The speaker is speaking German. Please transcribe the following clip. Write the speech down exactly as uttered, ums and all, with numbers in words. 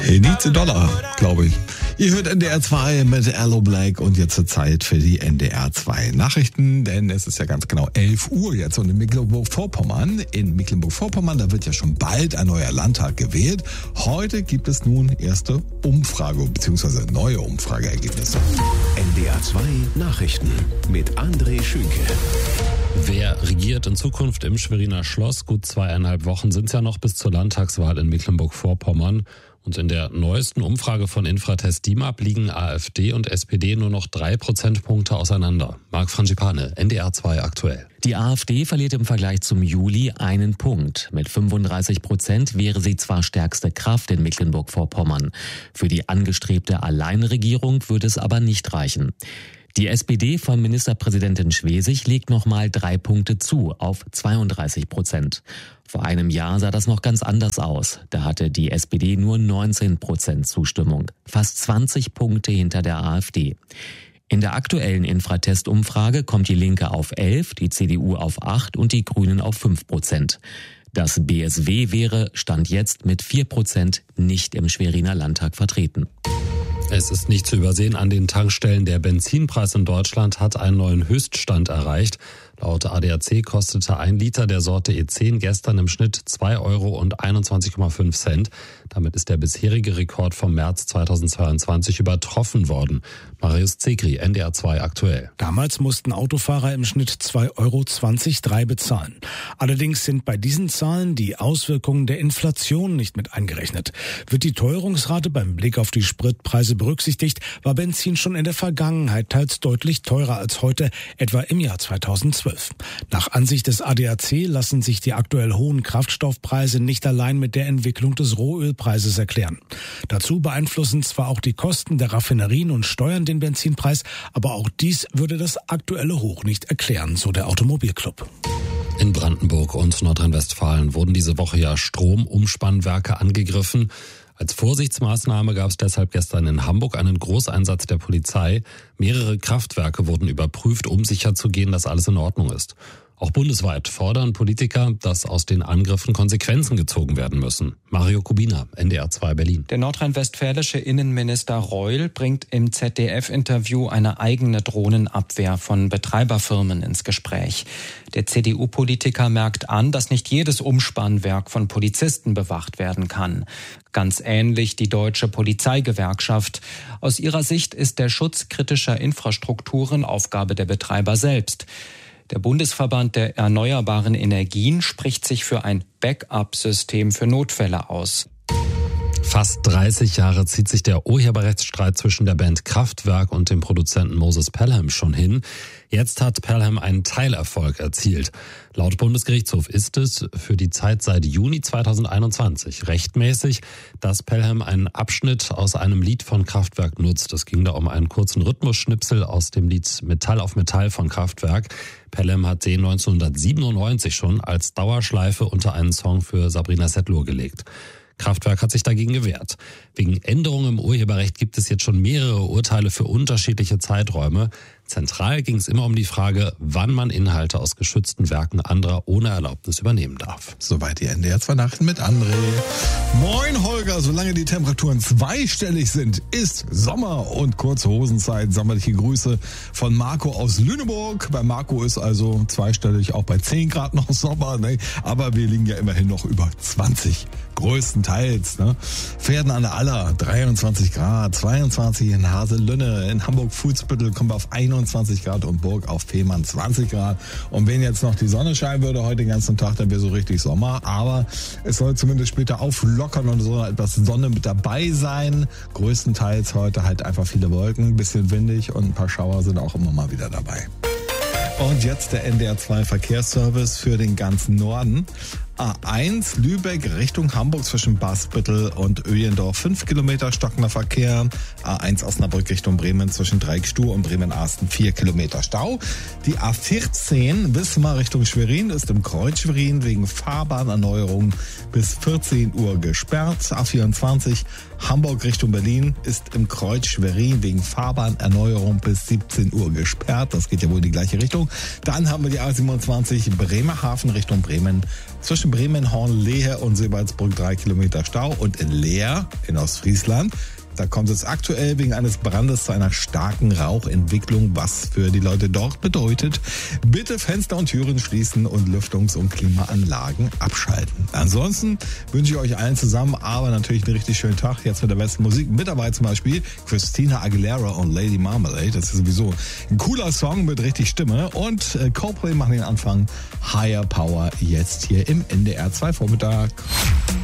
Nietze Dollar, glaube ich. Ihr hört N D R zwei mit Allo Black und jetzt zur Zeit für die N D R zwei Nachrichten, denn es ist ja ganz genau elf Uhr jetzt und in Mecklenburg-Vorpommern, in Mecklenburg-Vorpommern, da wird ja schon bald ein neuer Landtag gewählt. Heute gibt es nun erste Umfrage bzw. neue Umfrageergebnisse. N D R zwei Nachrichten mit André Schünke. Wer regiert in Zukunft im Schweriner Schloss? Gut zweieinhalb Wochen sind es ja noch bis zur Landtagswahl in Mecklenburg-Vorpommern. Und in der neuesten Umfrage von Infratest DIMAP liegen AfD und S P D nur noch drei Prozentpunkte auseinander. Marc Frangipane, N D R zwei aktuell. Die AfD verliert im Vergleich zum Juli einen Punkt. Mit fünfunddreißig Prozent wäre sie zwar stärkste Kraft in Mecklenburg-Vorpommern. Für die angestrebte Alleinregierung würde es aber nicht reichen. Die S P D von Ministerpräsidentin Schwesig legt nochmal drei Punkte zu auf zweiunddreißig Prozent. Vor einem Jahr sah das noch ganz anders aus. Da hatte die S P D nur neunzehn Prozent Zustimmung, fast zwanzig Punkte hinter der AfD. In der aktuellen Infratest-Umfrage kommt die Linke auf elf, die C D U auf acht und die Grünen auf fünf Prozent. Das B S W wäre, Stand jetzt, mit vier Prozent nicht im Schweriner Landtag vertreten. Es ist nicht zu übersehen an den Tankstellen. Der Benzinpreis in Deutschland hat einen neuen Höchststand erreicht. Laut A D A C kostete ein Liter der Sorte E zehn gestern im Schnitt zwei Euro und einundzwanzig Komma fünf Cent. Damit ist der bisherige Rekord vom März zweitausendzweiundzwanzig übertroffen worden. Marius Zekri, N D R zwei aktuell. Damals mussten Autofahrer im Schnitt zwei Euro zwanzig Komma drei bezahlen. Allerdings sind bei diesen Zahlen die Auswirkungen der Inflation nicht mit eingerechnet. Wird die Teuerungsrate beim Blick auf die Spritpreise berücksichtigt, war Benzin schon in der Vergangenheit teils deutlich teurer als heute, etwa im Jahr zweitausendzwölf. Nach Ansicht des A D A C lassen sich die aktuell hohen Kraftstoffpreise nicht allein mit der Entwicklung des Rohölpreises erklären. Dazu beeinflussen zwar auch die Kosten der Raffinerien und Steuern den Benzinpreis, aber auch dies würde das aktuelle Hoch nicht erklären, so der Automobilclub. In Brandenburg und Nordrhein-Westfalen wurden diese Woche ja Stromumspannwerke angegriffen. Als Vorsichtsmaßnahme gab es deshalb gestern in Hamburg einen Großeinsatz der Polizei. Mehrere Kraftwerke wurden überprüft, um sicherzugehen, dass alles in Ordnung ist. Auch bundesweit fordern Politiker, dass aus den Angriffen Konsequenzen gezogen werden müssen. Mario Kubina, N D R zwei Berlin. Der nordrhein-westfälische Innenminister Reul bringt im Z D F-Interview eine eigene Drohnenabwehr von Betreiberfirmen ins Gespräch. Der C D U-Politiker merkt an, dass nicht jedes Umspannwerk von Polizisten bewacht werden kann. Ganz ähnlich die Deutsche Polizeigewerkschaft. Aus ihrer Sicht ist der Schutz kritischer Infrastrukturen Aufgabe der Betreiber selbst. Der Bundesverband der erneuerbaren Energien spricht sich für ein Backup-System für Notfälle aus. Fast dreißig Jahre zieht sich der Urheberrechtsstreit zwischen der Band Kraftwerk und dem Produzenten Moses Pelham schon hin. Jetzt hat Pelham einen Teilerfolg erzielt. Laut Bundesgerichtshof ist es für die Zeit seit Juni zweitausendeinundzwanzig rechtmäßig, dass Pelham einen Abschnitt aus einem Lied von Kraftwerk nutzt. Es ging da um einen kurzen Rhythmusschnipsel aus dem Lied Metall auf Metall von Kraftwerk. Pelham hat den neunzehnhundertsiebenundneunzig schon als Dauerschleife unter einen Song für Sabrina Setlur gelegt. Kraftwerk hat sich dagegen gewehrt. Wegen Änderungen im Urheberrecht gibt es jetzt schon mehrere Urteile für unterschiedliche Zeiträume. Zentral ging es immer um die Frage, wann man Inhalte aus geschützten Werken anderer ohne Erlaubnis übernehmen darf. Soweit die N D R zwei Nachrichten mit André. Moin Holger, solange die Temperaturen zweistellig sind, ist Sommer und kurze Hosenzeit. Sommerliche Grüße von Marco aus Lüneburg. Bei Marco ist also zweistellig auch bei zehn Grad noch Sommer, ne? Aber wir liegen ja immerhin noch über zwanzig. Größtenteils, ne? Pferden an der Aller, dreiundzwanzig Grad, zweiundzwanzig in Haselünne, in Hamburg-Fuhlsbüttel kommen wir auf einundzwanzig Grad und Burg auf Fehmarn zwanzig Grad. Und wenn jetzt noch die Sonne scheinen würde heute den ganzen Tag, dann wäre so richtig Sommer. Aber es soll zumindest später auflockern und so etwas Sonne mit dabei sein. Größtenteils heute halt einfach viele Wolken, ein bisschen windig und ein paar Schauer sind auch immer mal wieder dabei. Und jetzt der N D R zwei Verkehrsservice für den ganzen Norden. A eins Lübeck Richtung Hamburg zwischen Basbüttel und Öjendorf fünf Kilometer stockender Verkehr. A eins Osnabrück Richtung Bremen zwischen Dreieckstuhl und Bremen-Arsten vier Kilometer Stau. Die A vierzehn Wismar Richtung Schwerin ist im Kreuz Schwerin wegen Fahrbahnerneuerung bis vierzehn Uhr gesperrt. A vierundzwanzig Hamburg Richtung Berlin ist im Kreuz Schwerin wegen Fahrbahnerneuerung bis siebzehn Uhr gesperrt. Das geht ja wohl in die gleiche Richtung. Dann haben wir die A siebenundzwanzig Bremerhaven Richtung Bremen Zwischen Bremen, Horn, Lehe und Seebaldsbrück drei Kilometer Stau. Und in Leer in Ostfriesland, da kommt es aktuell wegen eines Brandes zu einer starken Rauchentwicklung, was für die Leute dort bedeutet, bitte Fenster und Türen schließen und Lüftungs- und Klimaanlagen abschalten. Ansonsten wünsche ich euch allen zusammen aber natürlich einen richtig schönen Tag. Jetzt mit der besten Musik. Mit dabei zum Beispiel Christina Aguilera und Lady Marmalade. Das ist sowieso ein cooler Song mit richtig Stimme. Und äh, Coldplay machen den Anfang. Higher Power jetzt hier im N D R zwei Vormittag.